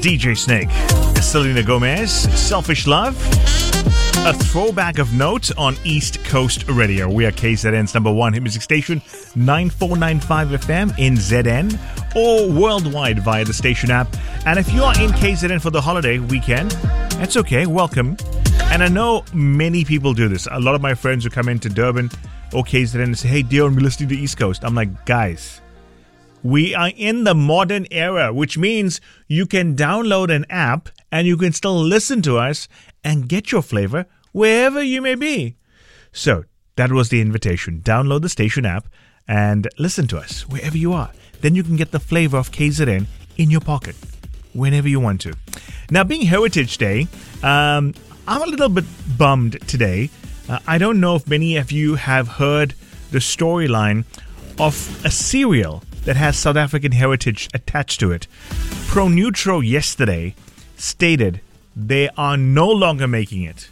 DJ Snake, Selena Gomez, Selfish Love. A throwback of note on East Coast Radio. We are KZN's number one hit music station, 9495 FM in ZN, or worldwide via the station app. And if you are in KZN for the holiday weekend, that's okay, welcome. And I know many people do this. A lot of my friends who come into Durban or KZN and say, hey, Dion, we're listening to East Coast. I'm like, guys, we are in the modern era, which means you can download an app and you can still listen to us and get your flavor wherever you may be. So that was the invitation. Download the station app and listen to us wherever you are. Then you can get the flavor of KZN in your pocket whenever you want to. Now, being Heritage Day, I'm a little bit bummed today. I don't know if many of you have heard the storyline of a cereal that has South African heritage attached to it. ProNutro yesterday stated they are no longer making it.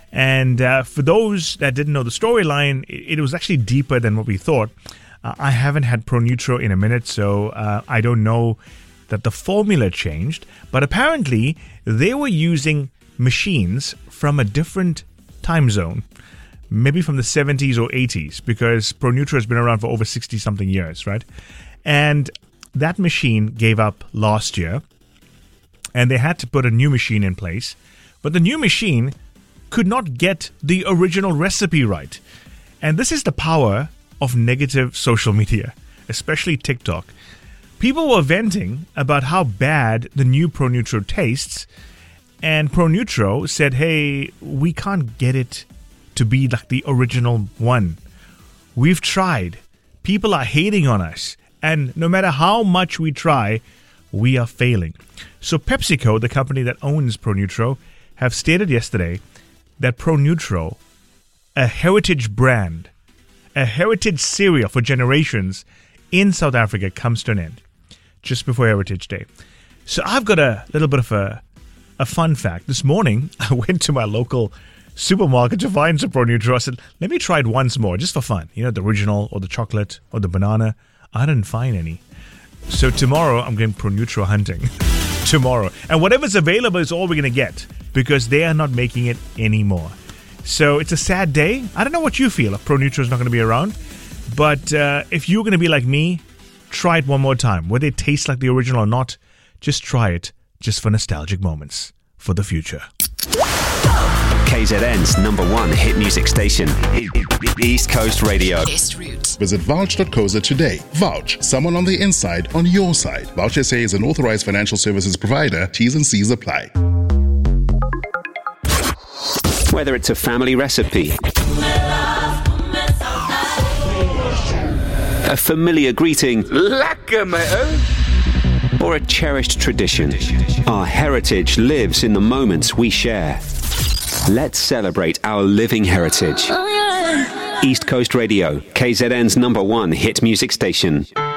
And for those that didn't know the storyline, it was actually deeper than what we thought. I haven't had ProNutro in a minute, so I don't know that the formula changed. But apparently, they were using machines from a different time zone, maybe from the 70s or 80s, because ProNutro has been around for over 60-something years, right? And that machine gave up last year, and they had to put a new machine in place. But the new machine could not get the original recipe right. And this is the power of negative social media, especially TikTok. People were venting about how bad the new ProNutro tastes, and ProNutro said, hey, we can't get it to be like the original one. We've tried. People are hating on us, and no matter how much we try, we are failing. So PepsiCo, the company that owns ProNutro, have stated yesterday that ProNutro, a heritage brand, a heritage cereal for generations in South Africa, comes to an end just before Heritage Day. So I've got a little bit of a fun fact. This morning, I went to my local supermarket to find some ProNutro. I said, let me try it once more, just for fun. You know, the original or the chocolate or the banana. I didn't find any. So tomorrow, I'm going ProNutro hunting. Tomorrow. And whatever's available is all we're going to get, because they are not making it anymore. So it's a sad day. I don't know what you feel if ProNutro is not going to be around. But if you're going to be like me, try it one more time. Whether it tastes like the original or not, just try it, just for nostalgic moments for the future. KZN's number one hit music station, East Coast Radio. Best route. Visit Vouch.co.za today. Vouch, someone on the inside, on your side. Vouch SA is an authorized financial services provider. T's and C's apply. Whether it's a family recipe, a familiar greeting, or a cherished tradition, our heritage lives in the moments we share. Let's celebrate our living heritage. East Coast Radio, KZN's number one hit music station.